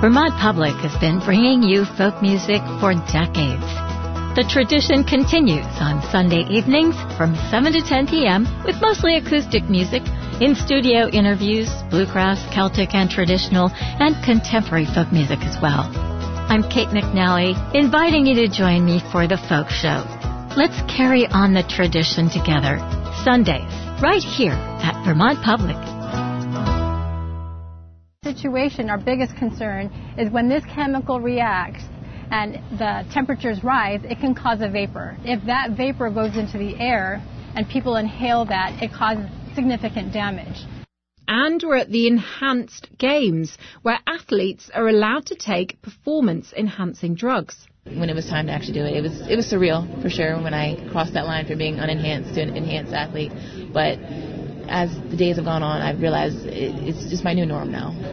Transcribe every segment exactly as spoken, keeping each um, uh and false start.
Vermont Public has been bringing you folk music for decades. The tradition continues on Sunday evenings from seven to ten p.m. with mostly acoustic music, in-studio interviews, bluegrass, Celtic and traditional, and contemporary folk music as well. I'm Kate McNally, inviting you to join me for the Folk Show. Let's carry on the tradition together. Sundays, right here at Vermont Public. Situation, our biggest concern is when this chemical reacts and the temperatures rise, it can cause a vapor. If that vapor goes into the air and people inhale that, it causes significant damage. And we're at the Enhanced Games, where athletes are allowed to take performance-enhancing drugs. When it was time to actually do it, it was it was surreal, for sure, when I crossed that line from being unenhanced to an enhanced athlete. But as the days have gone on, I've realized it, it's just my new norm now.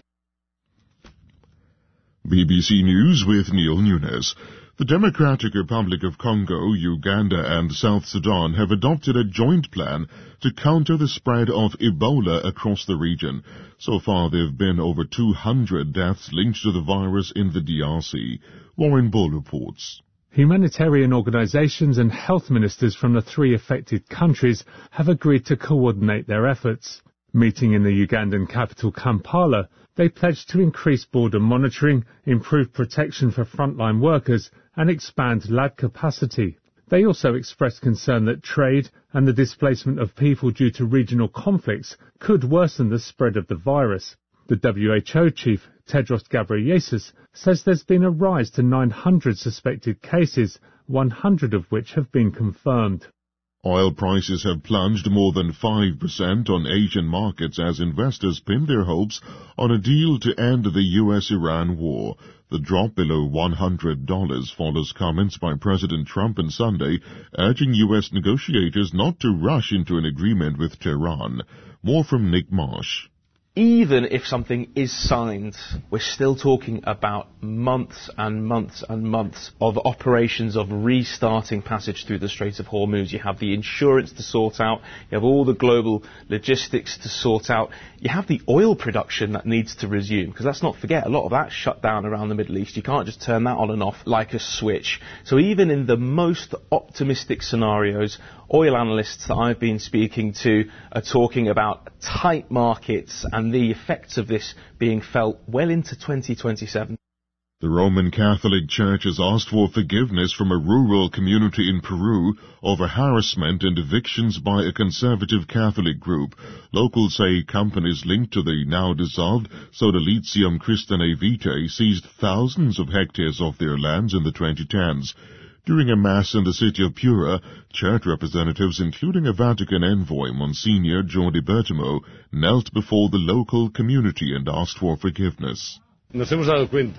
B B C News with Neil Nunes. The Democratic Republic of Congo, Uganda and South Sudan have adopted a joint plan to counter the spread of Ebola across the region. So far, there have been over two hundred deaths linked to the virus in the D R C. Warren Bull reports. Humanitarian organizations and health ministers from the three affected countries have agreed to coordinate their efforts. Meeting in the Ugandan capital Kampala, they pledged to increase border monitoring, improve protection for frontline workers, and expand lab capacity. They also expressed concern that trade and the displacement of people due to regional conflicts could worsen the spread of the virus. The W H O chief, Tedros Ghebreyesus, says there's been a rise to nine hundred suspected cases, one hundred of which have been confirmed. Oil prices have plunged more than five percent on Asian markets as investors pin their hopes on a deal to end the U S Iran war. The drop below one hundred dollars follows comments by President Trump on Sunday urging U S negotiators not to rush into an agreement with Tehran. More from Nick Marsh. Even if something is signed, we're still talking about months and months and months of operations of restarting passage through the Strait of Hormuz. You have the insurance to sort out. You have all the global logistics to sort out. You have the oil production that needs to resume, because let's not forget, a lot of that's shut down around the Middle East. You can't just turn that on and off like a switch. So even in the most optimistic scenarios, oil analysts that I've been speaking to are talking about tight markets and the effects of this being felt well into twenty twenty-seven. The Roman Catholic Church has asked for forgiveness from a rural community in Peru over harassment and evictions by a conservative Catholic group. Locals say companies linked to the now-dissolved Sodalitium Christianae Vitae seized thousands of hectares of their lands in the twenty tens. During a mass in the city of Piura, church representatives, including a Vatican envoy, Monsignor Jordi Bertimo, knelt before the local community and asked for forgiveness. We have realized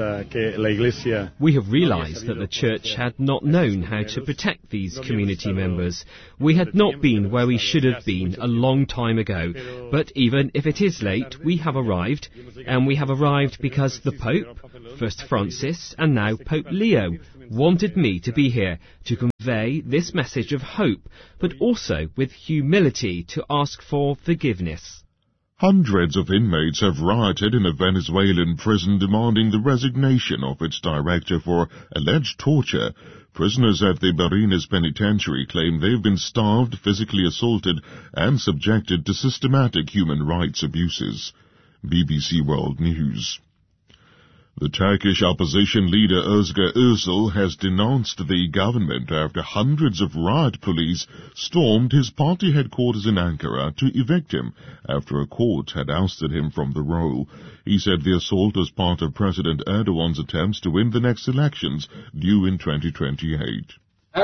that the Church had not known how to protect these community members. We had not been where we should have been a long time ago, but even if it is late, we have arrived, and we have arrived because the Pope, first Francis and now Pope Leo, wanted me to be here to convey this message of hope, but also with humility to ask for forgiveness. Hundreds of inmates have rioted in a Venezuelan prison demanding the resignation of its director for alleged torture. Prisoners at the Barines Penitentiary claim they've been starved, physically assaulted, and subjected to systematic human rights abuses. B B C World News. The Turkish opposition leader Özgür Özel has denounced the government after hundreds of riot police stormed his party headquarters in Ankara to evict him after a court had ousted him from the role. He said the assault was part of President Erdogan's attempts to win the next elections due in twenty twenty-eight.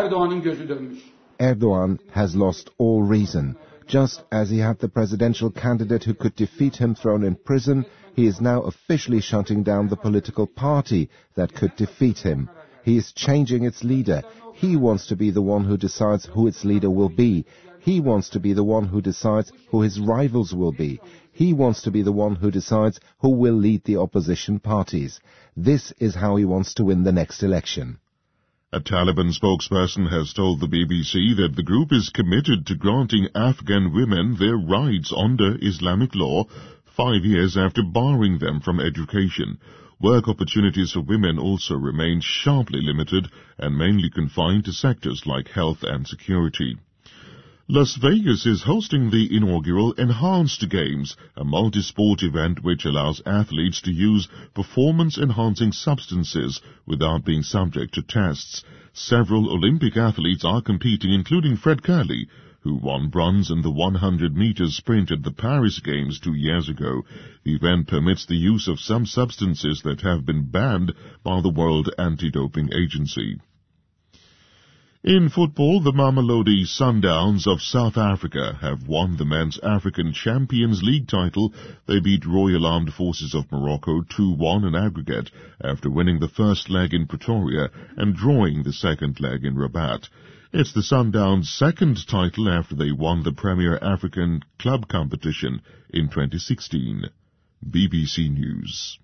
Erdogan has lost all reason. Just as he had the presidential candidate who could defeat him thrown in prison, he is now officially shutting down the political party that could defeat him. He is changing its leader. He wants to be the one who decides who its leader will be. He wants to be the one who decides who his rivals will be. He wants to be the one who decides who will lead the opposition parties. This is how he wants to win the next election. A Taliban spokesperson has told the B B C that the group is committed to granting Afghan women their rights under Islamic law. five years after barring them from education. Work opportunities for women also remain sharply limited and mainly confined to sectors like health and security. Las Vegas is hosting the inaugural Enhanced Games, a multi-sport event which allows athletes to use performance-enhancing substances without being subject to tests. Several Olympic athletes are competing, including Fred Kerley, who won bronze in the one hundred meters sprint at the Paris Games two years ago. The event permits the use of some substances that have been banned by the World Anti-Doping Agency. In football, the Mamelodi Sundowns of South Africa have won the Men's African Champions League title. They beat Royal Armed Forces of Morocco two one in aggregate after winning the first leg in Pretoria and drawing the second leg in Rabat. It's the Sundowns' second title after they won the Premier African Club competition in twenty sixteen. B B C News.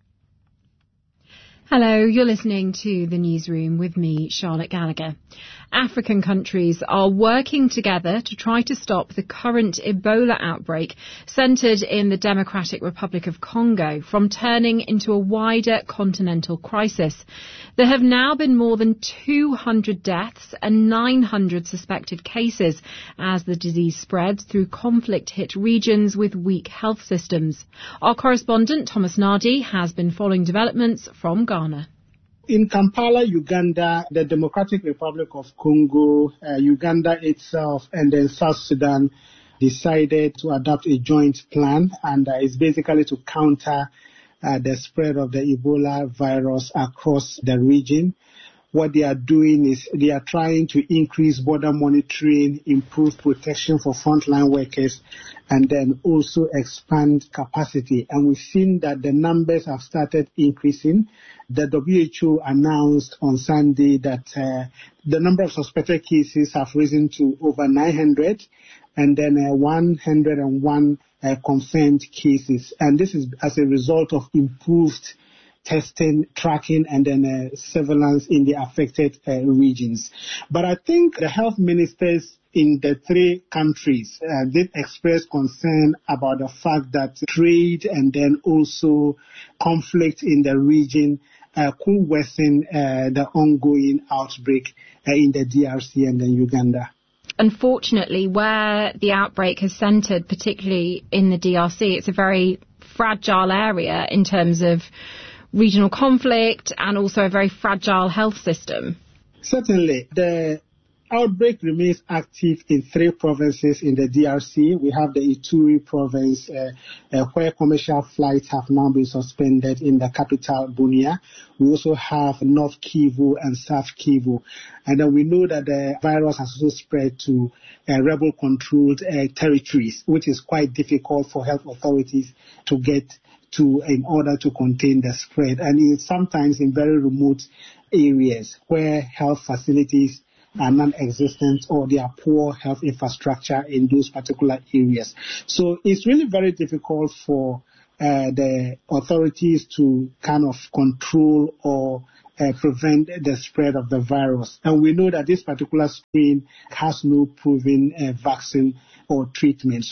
Hello, you're listening to The Newsroom with me, Charlotte Gallagher. African countries are working together to try to stop the current Ebola outbreak centred in the Democratic Republic of Congo from turning into a wider continental crisis. There have now been more than two hundred deaths and nine hundred suspected cases as the disease spreads through conflict-hit regions with weak health systems. Our correspondent, Thomas Nardi, has been following developments from Ghana. In Kampala, Uganda, the Democratic Republic of Congo, uh, Uganda itself, and then South Sudan decided to adopt a joint plan, and uh, it's basically to counter uh, the spread of the Ebola virus across the region. What they are doing is they are trying to increase border monitoring, improve protection for frontline workers, and then also expand capacity. And we've seen that the numbers have started increasing. The W H O announced on Sunday that uh, the number of suspected cases have risen to over nine hundred, and then uh, one hundred one uh, confirmed cases. And this is as a result of improved testing, tracking, and then uh, surveillance in the affected uh, regions. But I think the health ministers in the three countries uh, did express concern about the fact that trade and then also conflict in the region uh, could worsen uh, the ongoing outbreak uh, in the D R C and then Uganda. Unfortunately, where the outbreak has centred, particularly in the D R C, it's a very fragile area in terms of regional conflict and also a very fragile health system. Certainly. The outbreak remains active in three provinces in the D R C. We have the Ituri province uh, uh, where commercial flights have now been suspended in the capital, Bunia. We also have North Kivu and South Kivu. And then we know that the virus has also spread to uh, rebel-controlled uh, territories, which is quite difficult for health authorities to get to in order to contain the spread. And it's sometimes in very remote areas where health facilities are non-existent or there are poor health infrastructure in those particular areas. So it's really very difficult for uh, the authorities to kind of control or uh, prevent the spread of the virus. And we know that this particular strain has no proven uh, vaccine or treatment.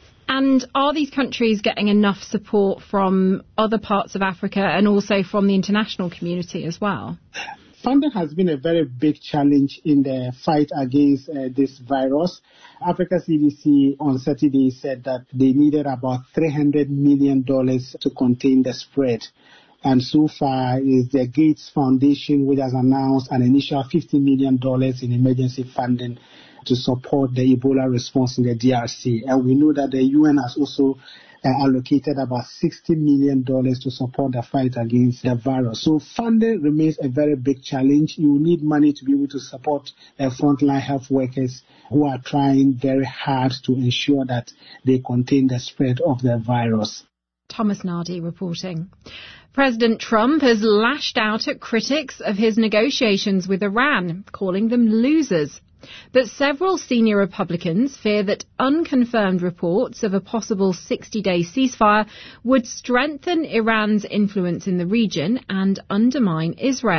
And are these countries getting enough support from other parts of Africa and also from the international community as well? Funding has been a very big challenge in the fight against uh, this virus. Africa C D C on Saturday said that they needed about three hundred million dollars to contain the spread. And so far is the Gates Foundation, which has announced an initial fifty million dollars in emergency funding to support the Ebola response in the D R C. And we know that the U N has also uh, allocated about sixty million dollars to support the fight against the virus. So funding remains a very big challenge. You need money to be able to support uh, frontline health workers who are trying very hard to ensure that they contain the spread of the virus. Thomas Nardi reporting. President Trump has lashed out at critics of his negotiations with Iran, calling them losers. But several senior Republicans fear that unconfirmed reports of a possible sixty-day ceasefire would strengthen Iran's influence in the region and undermine Israel.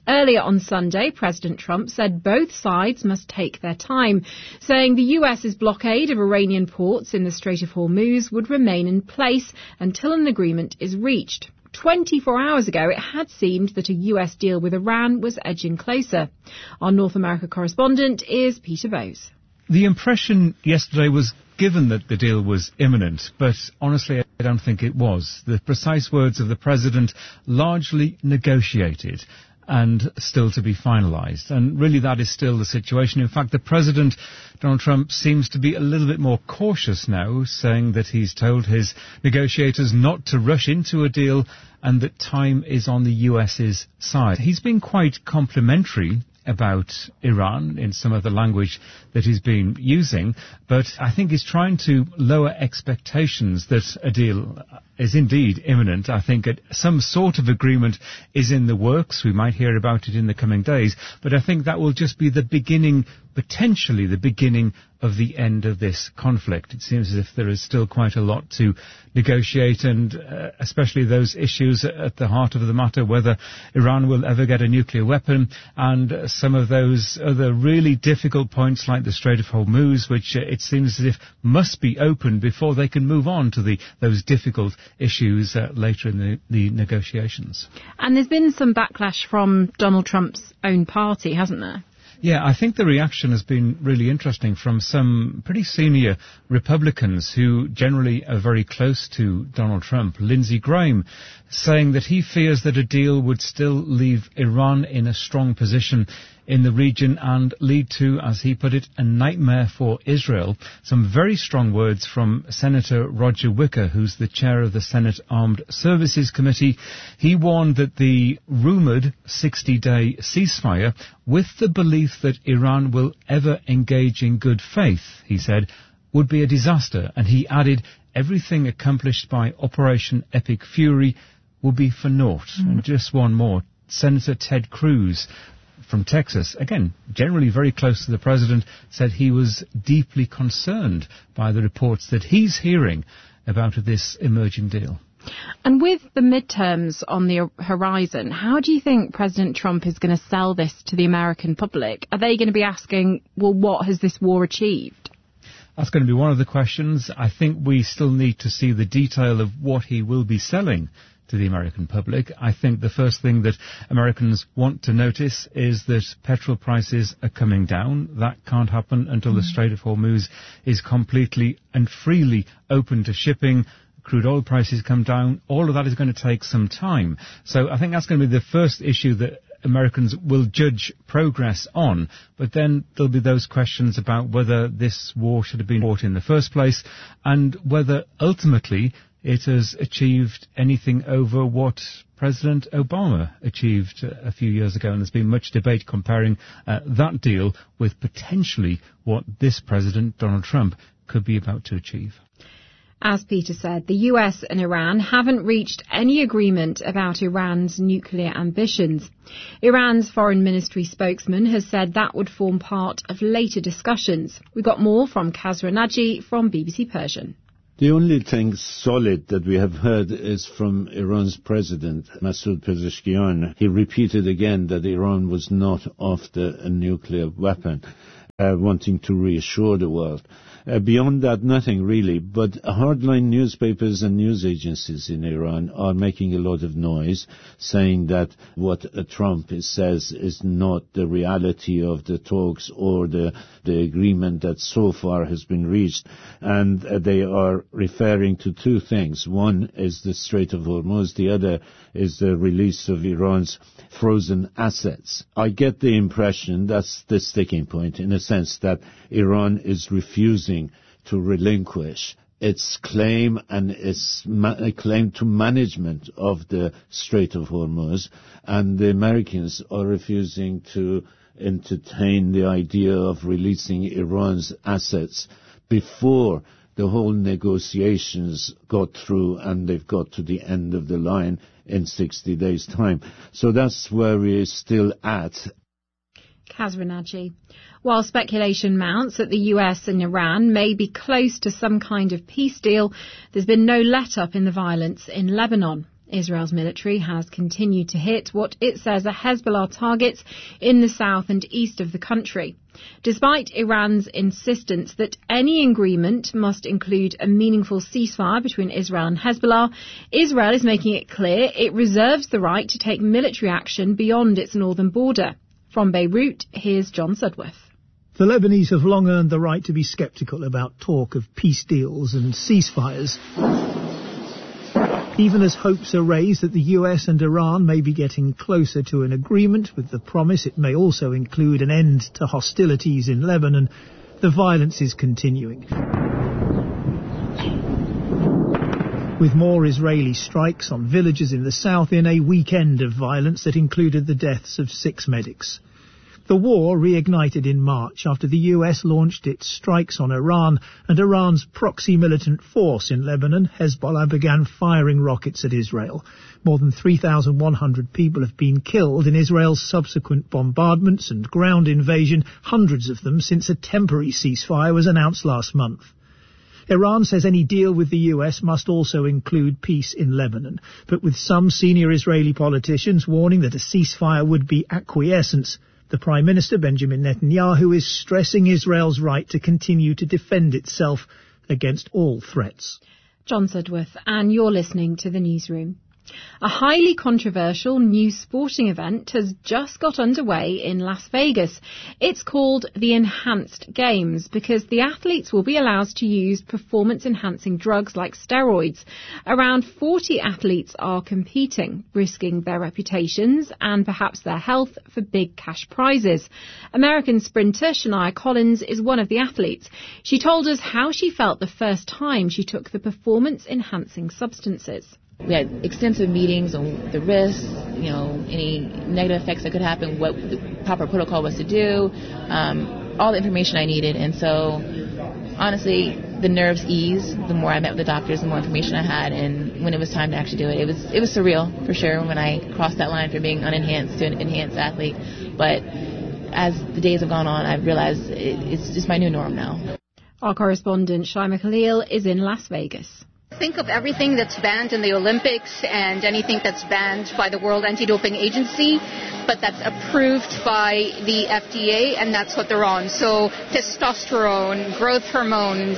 Earlier on Sunday, President Trump said both sides must take their time, saying the U S's blockade of Iranian ports in the Strait of Hormuz would remain in place until an agreement is reached. twenty-four hours ago, it had seemed that a U S deal with Iran was edging closer. Our North America correspondent is Peter Bowes. The impression yesterday was given that the deal was imminent, but honestly, I don't think it was. The precise words of the president, largely negotiated and still to be finalised. And really that is still the situation. In fact, the President, Donald Trump, seems to be a little bit more cautious now, saying that he's told his negotiators not to rush into a deal and that time is on the U S's side. He's been quite complimentary about Iran in some of the language that he's been using, but I think he's trying to lower expectations that a deal is indeed imminent. I think some sort of agreement is in the works. We might hear about it in the coming days, but I think that will just be the beginning, potentially the beginning of the end of this conflict. It seems as if there is still quite a lot to negotiate, and uh, especially those issues at the heart of the matter, whether Iran will ever get a nuclear weapon, and uh, some of those other really difficult points like the Strait of Hormuz, which uh, it seems as if must be opened before they can move on to the those difficult issues uh, later in the, the negotiations. And there's been some backlash from Donald Trump's own party, hasn't there? Yeah, I think the reaction has been really interesting from some pretty senior Republicans who generally are very close to Donald Trump. Lindsey Graham saying that he fears that a deal would still leave Iran in a strong position in the region and lead to, as he put it, a nightmare for Israel. Some very strong words from Senator Roger Wicker, who's the chair of the Senate Armed Services Committee. He warned that the rumoured sixty-day ceasefire, with the belief that Iran will ever engage in good faith, he said, would be a disaster. And he added, everything accomplished by Operation Epic Fury will be for naught. Mm. And just one more. Senator Ted Cruz from Texas, again, generally very close to the president, said he was deeply concerned by the reports that he's hearing about this emerging deal. And with the midterms on the horizon, how do you think President Trump is going to sell this to the American public? Are they going to be asking, well, what has this war achieved? That's going to be one of the questions. I think we still need to see the detail of what he will be selling to the American public. I think the first thing that Americans want to notice is that petrol prices are coming down. That can't happen until mm. the Strait of Hormuz is completely and freely open to shipping. Crude oil prices come down. All of that is going to take some time. So I think that's going to be the first issue that Americans will judge progress on. But then there'll be those questions about whether this war should have been fought in the first place and whether ultimately it has achieved anything over what President Obama achieved a few years ago. And there's been much debate comparing uh, that deal with potentially what this president, Donald Trump, could be about to achieve. As Peter said, the U S and Iran haven't reached any agreement about Iran's nuclear ambitions. Iran's foreign ministry spokesman has said that would form part of later discussions. We got more from Kasra Naji from B B C Persian. The only thing solid that we have heard is from Iran's president, Masoud Pezeshkian. He repeated again that Iran was not after a nuclear weapon, uh, wanting to reassure the world. Uh, beyond that, nothing really, but hardline newspapers and news agencies in Iran are making a lot of noise, saying that what uh, Trump says is not the reality of the talks or the, the agreement that so far has been reached. And uh, they are referring to two things. One is the Strait of Hormuz, the other is the release of Iran's frozen assets. I get the impression that's the sticking point, in a sense that Iran is refusing to relinquish its claim and its ma- claim to management of the Strait of Hormuz, and the Americans are refusing to entertain the idea of releasing Iran's assets before the whole negotiations got through and they've got to the end of the line in sixty days' time. So that's where we're still at. Kasra Naji. While speculation mounts that the U S and Iran may be close to some kind of peace deal, there's been no let-up in the violence in Lebanon. Israel's military has continued to hit what it says are Hezbollah targets in the south and east of the country. Despite Iran's insistence that any agreement must include a meaningful ceasefire between Israel and Hezbollah, Israel is making it clear it reserves the right to take military action beyond its northern border. From Beirut, here's John Sudworth. The Lebanese have long earned the right to be sceptical about talk of peace deals and ceasefires, even as hopes are raised that the U S and Iran may be getting closer to an agreement, with the promise it may also include an end to hostilities in Lebanon. The violence is continuing, with more Israeli strikes on villages in the south in a weekend of violence that included the deaths of six medics. The war reignited in March after the U S launched its strikes on Iran, and Iran's proxy militant force in Lebanon, Hezbollah, began firing rockets at Israel. More than three thousand one hundred people have been killed in Israel's subsequent bombardments and ground invasion, hundreds of them since a temporary ceasefire was announced last month. Iran says any deal with the U S must also include peace in Lebanon, but with some senior Israeli politicians warning that a ceasefire would be acquiescence. The Prime Minister, Benjamin Netanyahu, is stressing Israel's right to continue to defend itself against all threats. John Sudworth, and you're listening to the Newsroom. A highly controversial new sporting event has just got underway in Las Vegas. It's called the Enhanced Games because the athletes will be allowed to use performance-enhancing drugs like steroids. Around forty athletes are competing, risking their reputations and perhaps their health for big cash prizes. American sprinter Shania Collins is one of the athletes. She told us how she felt the first time she took the performance-enhancing substances. We had extensive meetings on the risks, you know, any negative effects that could happen, what the proper protocol was to do, um, all the information I needed. And so, honestly, the nerves eased the more I met with the doctors, the more information I had. And when it was time to actually do it, it was it was surreal, for sure, when I crossed that line from being unenhanced to an enhanced athlete. But as the days have gone on, I've realized it, it's just my new norm now. Our correspondent, Shaima Khalil, is in Las Vegas. Think of everything that's banned in the Olympics and anything that's banned by the World Anti-Doping Agency, but that's approved by the F D A, and that's what they're on. So testosterone, growth hormones,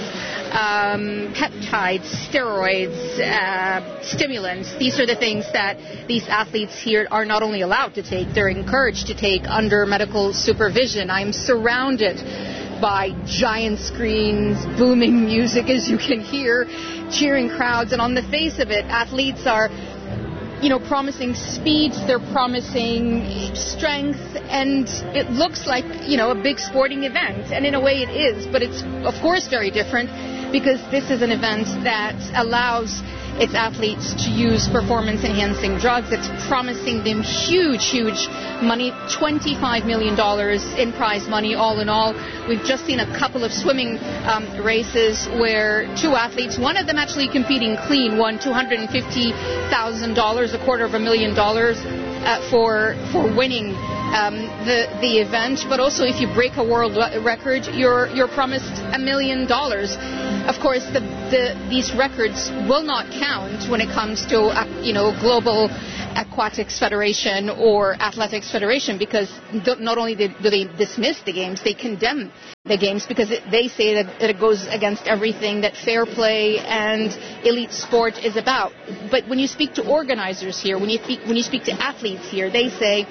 um, peptides, steroids, uh, stimulants, these are the things that these athletes here are not only allowed to take, they're encouraged to take under medical supervision. I'm surrounded by giant screens, booming music, as you can hear, cheering crowds, and on the face of it, athletes are, you know, promising speed, they're promising strength, and it looks like, you know, a big sporting event, and in a way it is, but it's, of course, very different, because this is an event that allows its athletes to use performance-enhancing drugs. It's promising them huge, huge money, twenty-five million dollars in prize money all in all. We've just seen a couple of swimming um, races where two athletes, one of them actually competing clean, won two hundred fifty thousand dollars, a quarter of a million dollars uh, for for winning um, the the event. But also, if you break a world record, you're you're promised a million dollars. Of course, the, the, these records will not count when it comes to, uh, you know, Global Aquatics Federation or Athletics Federation, because not only do they dismiss the games, they condemn the games because it, they say that, that it goes against everything that fair play and elite sport is about. But when you speak to organizers here, when you speak, when you speak to athletes here, they say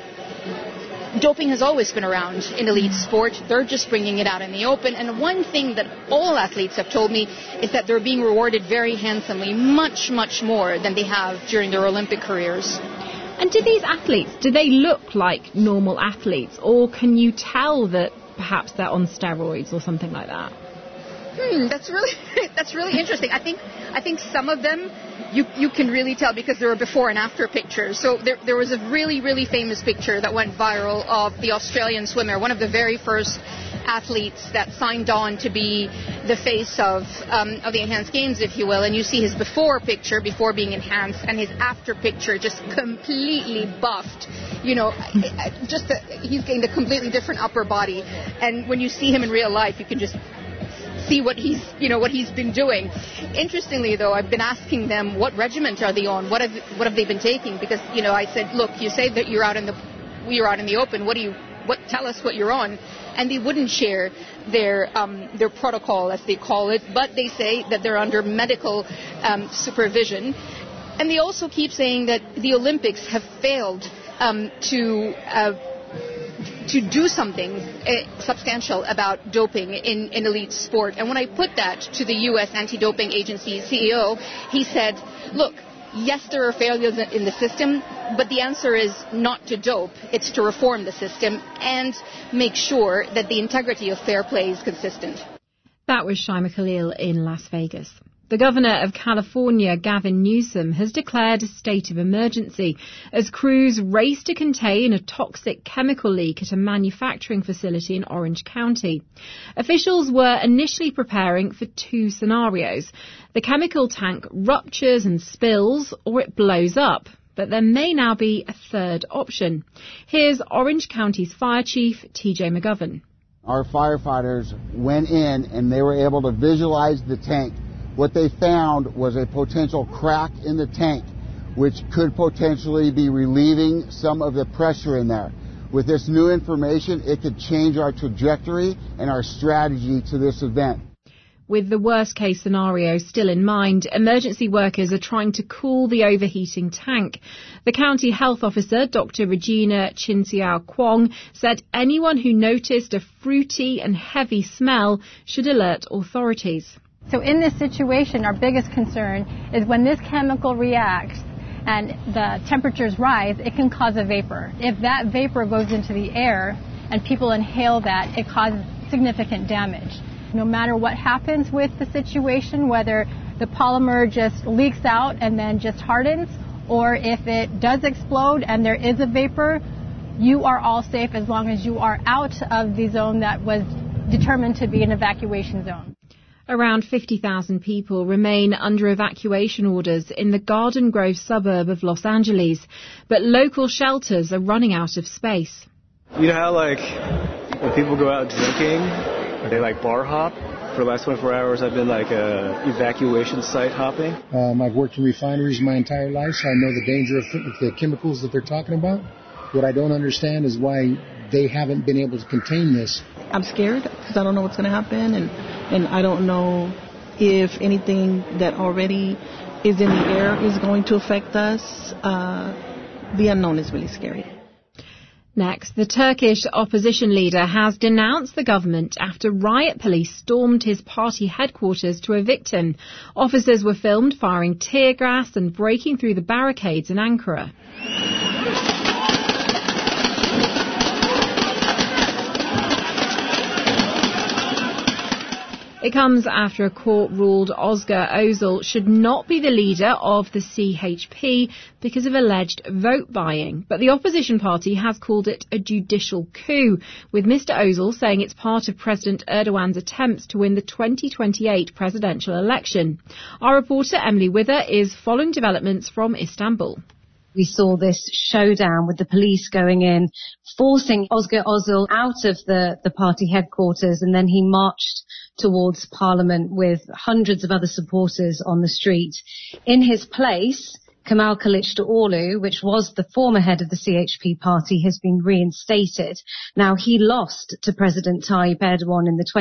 doping has always been around in elite sport. They're just bringing it out in the open. And one thing that all athletes have told me is that they're being rewarded very handsomely, much, much more than they have during their Olympic careers. And do these athletes, do they look like normal athletes, or can you tell that perhaps they're on steroids or something like that? Hmm, that's really that's really interesting. I think I think some of them you you can really tell because there are before and after pictures. So there there was a really really famous picture that went viral of the Australian swimmer, one of the very first athletes that signed on to be the face of um, of the Enhanced Games, if you will. And you see his before picture before being enhanced, and his after picture just completely buffed. You know, just a, he's gained a completely different upper body. And when you see him in real life, you can just see what he's, you know, what he's been doing. Interestingly, though, I've been asking them what regiment are they on, what have what have they been taking? Because, you know, I said, look, you say that you're out in the you're out in the open. What do you what? Tell us what you're on. And they wouldn't share their um, their protocol, as they call it, but they say that they're under medical um, supervision. And they also keep saying that the Olympics have failed um, to uh, to do something uh, substantial about doping in, in elite sport. And when I put that to the U S Anti-Doping Agency C E O, he said, look, yes, there are failures in the system, but the answer is not to dope. It's to reform the system and make sure that the integrity of fair play is consistent. That was Shaima Khalil in Las Vegas. The governor of California, Gavin Newsom, has declared a state of emergency as crews race to contain a toxic chemical leak at a manufacturing facility in Orange County. Officials were initially preparing for two scenarios. The chemical tank ruptures and spills, or it blows up. But there may now be a third option. Here's Orange County's Fire Chief, T J McGovern. Our firefighters went in and they were able to visualize the tank. What they found was a potential crack in the tank, which could potentially be relieving some of the pressure in there. With this new information, it could change our trajectory and our strategy to this event. With the worst-case scenario still in mind, emergency workers are trying to cool the overheating tank. The county health officer, Doctor Regina Chinsiao Kwong, said anyone who noticed a fruity and heavy smell should alert authorities. So in this situation, our biggest concern is when this chemical reacts and the temperatures rise, it can cause a vapor. If that vapor goes into the air and people inhale that, it causes significant damage. No matter what happens with the situation, whether the polymer just leaks out and then just hardens, or if it does explode and there is a vapor, you are all safe as long as you are out of the zone that was determined to be an evacuation zone. Around fifty thousand people remain under evacuation orders in the Garden Grove suburb of Los Angeles, but local shelters are running out of space. You know how, like, when people go out drinking, they, like, bar hop? For the last twenty-four hours, I've been, like, uh, evacuation site hopping. Um, I've worked in refineries my entire life, so I know the danger of the chemicals that they're talking about. What I don't understand is why they haven't been able to contain this. I'm scared because I don't know what's going to happen, and, and I don't know if anything that already is in the air is going to affect us. Uh, the unknown is really scary. Next, the Turkish opposition leader has denounced the government after riot police stormed his party headquarters to evict him. Officers were filmed firing tear gas and breaking through the barricades in Ankara. It comes after a court ruled Özgür Özel should not be the leader of the C H P because of alleged vote buying. But the opposition party has called it a judicial coup, with Mister Özel saying it's part of President Erdogan's attempts to win the twenty twenty-eight presidential election. Our reporter Emily Wither is following developments from Istanbul. We saw this showdown with the police going in, forcing Özgür Özel out of the, the party headquarters, and then he marched towards Parliament with hundreds of other supporters on the street. In his place, Kemal Kılıçdaroğlu, which was the former head of the C H P party, has been reinstated. Now, he lost to President Tayyip Erdogan in the